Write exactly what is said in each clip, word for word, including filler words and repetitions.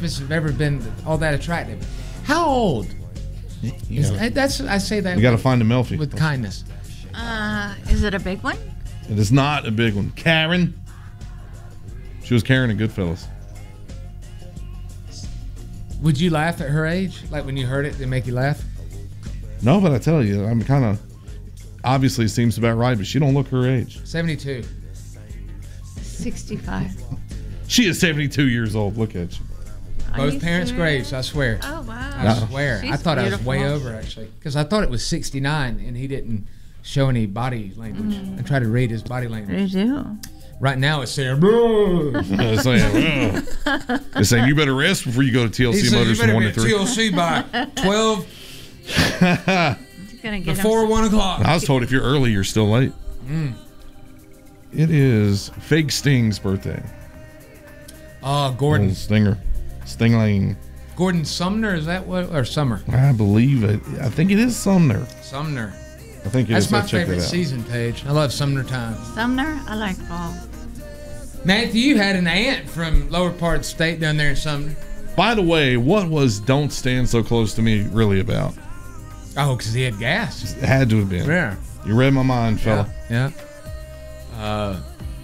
surface have ever been all that attractive. How old? Is, Yeah. that's I say that. You got to find a Melfi. With kindness. Uh, is it a big one? It is not a big one. Karen. She was Karen in Goodfellas. Would you laugh at her age? Like when you heard it, did it make you laugh? No, but I tell you, I'm kind of. Obviously, it seems about right, but she don't look her age. seventy-two. sixty-five. She is seventy-two years old. Look at you. Both parents' graves, I swear. Oh, wow. I No. swear. She's I thought I was way beautiful. over, actually. Because I thought it was sixty-nine, and he didn't show any body language. Mm. I tried to read his body language. They do. Right now, it's saying, "Bro." It's saying, "Ugh." It's saying, you better rest before you go to T L He C said, Motors you from better one be to at three. T L C by twelve It's gonna get before him. one o'clock. I was told if you're early, you're still late. Mm. It is Fake Sting's birthday. Oh, Gordon. Old Stinger. Stingling. Gordon Sumner, is that what? Or Summer? I believe it. I think it is Sumner. Sumner. I think it That's is. my I'll check favorite that out. season, Paige. I love Sumner Time. Sumner, I like fall. Matthew, you had an aunt from lower part of the state down there in Sumner. By the way, what was Don't Stand So Close to Me really about? Oh, because he had gas. It had to have been. Yeah. You read my mind, fella. Yeah. yeah. Uh,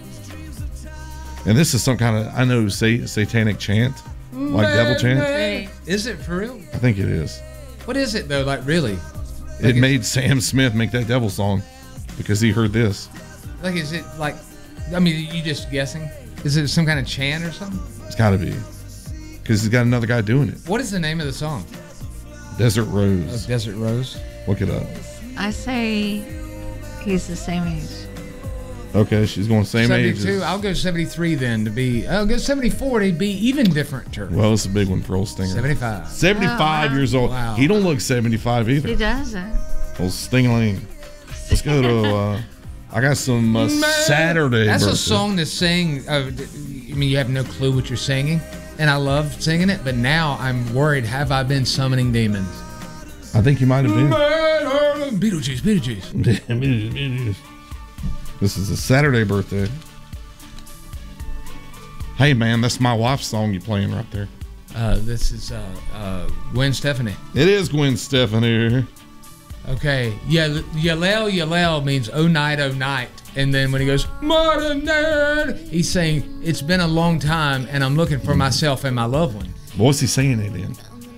And this is some kind of, I know, sa- satanic chant. Like devil chant. Hey. Is it for real? I think it is. What is it, though? Like, really? It made Sam Smith make that devil song because he heard this. Like, is it like, I mean, you just guessing? Is it some kind of chant or something? It's got to be. Because he's got another guy doing it. What is the name of the song? Desert Oh, Rose. Desert Rose. Look it up. I say he's the same age. Okay, she's going same age. seventy-two. as- I'll go seventy-three then to be, I'll go seventy-four to be even different. Well, it's a big one for old Stinger. seventy-five. seventy-five Wow. years old. Wow. He don't look seventy-five either. He doesn't. Old Stingling. Let's go to, uh, I got some uh, Saturday That's birthday. a song that's saying, uh, I mean, you have no clue what you're singing. And I love singing it, but now I'm worried, have I been summoning demons? I think you might have been. Beetlejuice, Beetlejuice. This is a Saturday birthday. Hey, man, that's my wife's song you playing right there. Uh, this is uh, uh, Gwen Stefani. It is Gwen Stefani. Okay, yeah, Yalel Yalel means oh night, oh night. And then when he goes, Modern Nerd, he's saying, it's been a long time and I'm looking for myself and my loved one. What's he saying it in?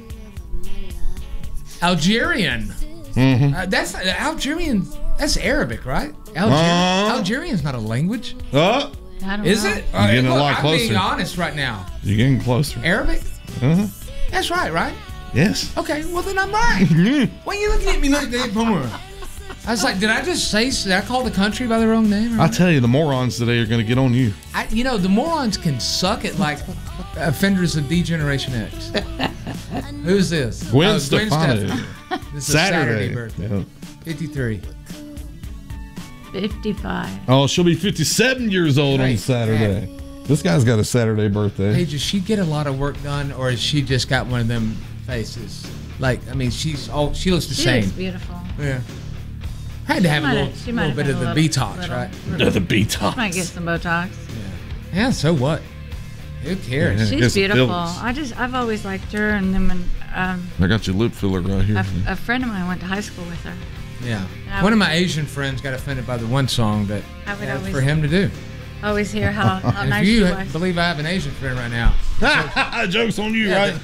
Algerian. Mm-hmm. Uh, that's Algerian. That's Arabic, right? Alger- Uh. Algerian's not a language. Oh, I don't Is know. it? You're getting a look, lot I'm being closer. honest right now. you're getting closer. Arabic? Uh-huh. That's right, right? Yes. Okay, well then I'm right. Why are you looking at me like that, Boomer? I was like, did I just say, did I call the country by the wrong name? Or I tell you, the morons today are going to get on you. I, you know, the morons can suck at like offenders of D Generation X. Who's this? Gwen Oh, Stefani. Stefani. This is Saturday. Saturday birthday. Yeah. fifty-three. fifty-five. Oh, she'll be fifty-seven years old on Right. Saturday. This guy's got a Saturday birthday. Hey, does she get a lot of work done, or has she just got one of them faces? Like, I mean, she's all she looks the She same. is beautiful. Yeah. Had to have a might little, have- she might little have bit of been the a little- detox, little- right? The, the Beatox. Might get some Botox. Yeah, so what? Who cares? Yeah. She's Get some beautiful. fillers. I just, I've always liked her. And then when um, I got your lip filler right here. a, a friend of mine went to high school with her. Yeah. I One of would- my Asian friends got offended by the one song that I would that's always for him to do. always hear how, how And nice if she you was. believe I have an Asian friend right now, Joke's on you, Yeah, right?